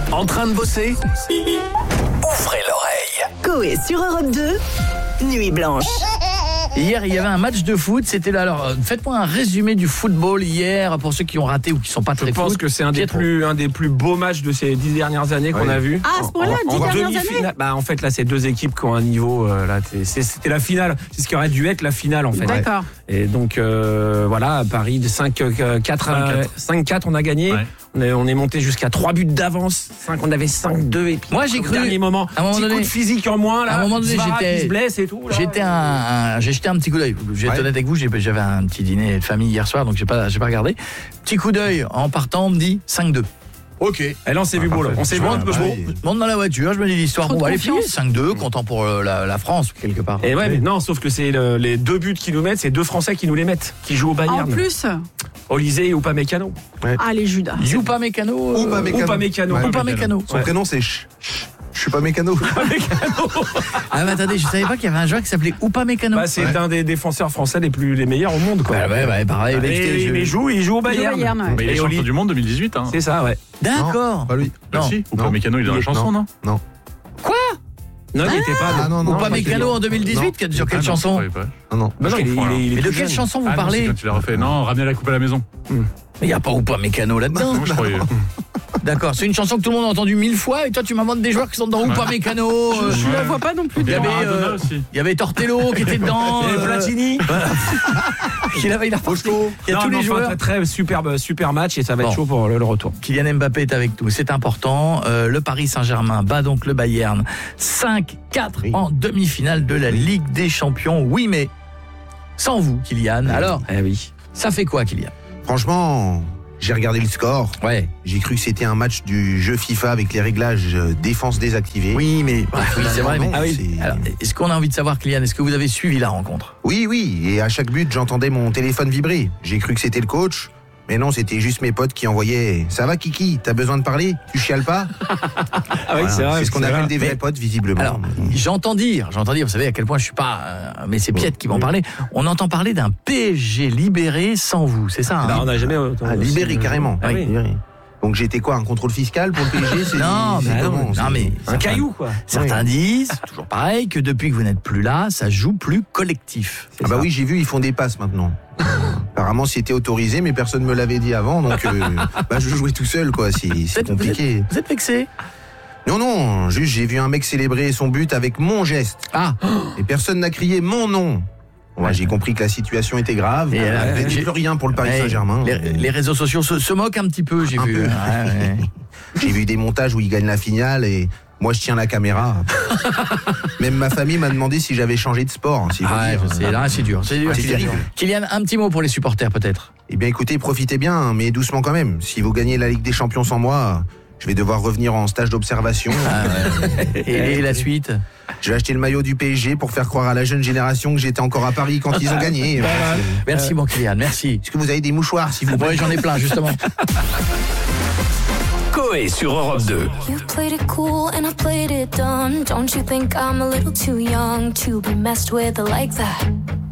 En train de bosser? Ouvrez l'oreille. Coé sur Europe 2, Nuit Blanche. Hier, il y avait un match de foot. C'était là. Alors, faites-moi un résumé du football hier pour ceux qui ont raté ou qui sont pas très Je pense foot. que c'est un des plus beaux matchs de ces 10 dernières années qu'on a vu. Ah, à ce point-là, 10 dernières demi-finale. années. Bah, en fait, là, c'est deux équipes qui ont un niveau. Là, c'était la finale. C'est ce qui aurait dû être la finale, en fait. D'accord. Et donc, voilà, à Paris, 5-4, on a gagné. Ouais. On est monté jusqu'à 3 buts d'avance. On avait 5-2 et puis Moi, j'ai au cru, dernier moment, à un moment petit donné- coup de physique en moins là. à un moment donné, Zvara j'étais- qui se blesse et tout. Là. J'ai jeté un petit coup d'œil. Je vais être honnête avec vous, j'avais un petit dîner de famille hier soir, donc j'ai pas regardé. Petit coup d'œil en partant, on me dit 5-2. Ok. Et là, on s'est vu beau là. On s'est Je vu un monte, peu beau. je monte dans la voiture, je me dis l'histoire. Trop Bon, de bah, allez, finir confiance. 5-2, content pour la France, quelque part. Et ouais, mais non, sauf que c'est les deux buts qu'ils nous mettent, c'est deux Français qui nous les mettent, qui jouent au Bayern. En plus, Olysée et Upamecano. allez Judas. Youpa Mécano. Upamecano. Oupa Mécano. Son prénom c'est je suis pas mécano. Ah, mais attendez, je savais pas qu'il y avait un joueur qui s'appelait Oupa Mécano. Bah, c'est un des défenseurs français les meilleurs au monde, quoi. Ouais, pareil. Et il joue au Il joue au Bayern. Bayern, ouais. Mais il est Et champion Oli- du monde 2018. Hein. C'est ça, ouais. D'accord. Pas lui. Bah Non. si, ou pas Mécano, il est dans la chanson, non? Non. Non, il était pas. Ah non, non. Oupa pas Mécano lui. en 2018, sur quelle Ah non, chanson? je croyais pas. Non, non. Non, non, il est Mais de plus quelle jeune. chanson vous Ah non, c'est parlez? quand tu l'as refait. Non, ramener la coupe à la maison. Mais il n'y a pas Oupa Mécano là-dedans. Moi, je croyais. D'accord, c'est une chanson que tout le monde a entendue 1000 fois et toi tu m'inventes des joueurs qui sont dans Oupa Mécano. Je la vois pas non plus. Il y avait, Maradona aussi. Il y avait Tortello qui était dedans. Et Platini. Il a reporté. Il y a Non, tous mais les enfin, joueurs. très super match et ça va être Bon. chaud pour le retour. Kylian Mbappé est avec nous, c'est important. Le Paris Saint-Germain bat donc le Bayern 5-4 en demi-finale de la Ligue des Champions. Oui, mais sans vous, Kylian. Alors, Eh oui. ça fait quoi, Kylian? Franchement, j'ai regardé le score. Ouais. J'ai cru que c'était un match du jeu FIFA avec les réglages défense désactivée. Oui, mais oui, c'est vrai. Mais... Non, Ah oui. c'est- Alors, est-ce qu'on a envie de savoir, Kylian, est-ce que vous avez suivi la rencontre? Oui, et à chaque but, j'entendais mon téléphone vibrer. J'ai cru que c'était le coach, mais non, c'était juste mes potes qui envoyaient « Ça va, Kiki? T'as besoin de parler? Tu chiales pas ?» Ah oui, Voilà, c'est ce qu'on appelle des vrais Mais- potes, visiblement. Alors, j'entends dire, vous savez à quel point je suis pas, mais c'est Piette qui m'en parlait. On entend parler d'un PSG libéré sans vous, c'est ça? Hein? Là, on n'a jamais. Libéré carrément. Ah oui. Libéré. Donc j'étais quoi, un contrôle fiscal pour le PSG? C'est- Non, c'est mais comment? non, C'est- mais Un caillou, quoi. certains disent, toujours pareil, que depuis que vous n'êtes plus là, ça joue plus collectif. Ah bah oui, j'ai vu, ils font des passes maintenant. Apparemment, c'était autorisé, mais personne me l'avait dit avant, donc je jouais tout seul, quoi. C'est compliqué. Vous êtes vexé? Non, juste j'ai vu un mec célébrer son but avec mon geste. Ah, Et personne n'a crié mon nom. Ouais, j'ai compris que la situation était grave. Et, Il n'y j'ai- plus rien pour le Paris ouais, Saint-Germain. les réseaux sociaux se moquent un petit peu, j'ai Un vu. peu. Ouais. J'ai vu des montages où il gagne la finale et moi je tiens la caméra. Même ma famille m'a demandé si j'avais changé de sport. Si je veux Ah, dire. je sais, là, c'est dur. C'est dur, C'est Kylian. terrible. Kylian, un petit mot pour les supporters, peut-être. Eh bien écoutez, profitez bien, hein, mais doucement quand même. Si vous gagnez la Ligue des Champions sans moi, je vais devoir revenir en stage d'observation. Et la suite? Je vais acheter le maillot du PSG pour faire croire à la jeune génération que j'étais encore à Paris quand ils ont gagné. Merci, mon Kylian, merci. Est-ce que vous avez des mouchoirs, s'il vous plaît? Ouais, j'en ai plein, justement. Coé sur Europe 2. You played it cool and I played it dumb. Don't you think I'm a little too young to be messed with like that?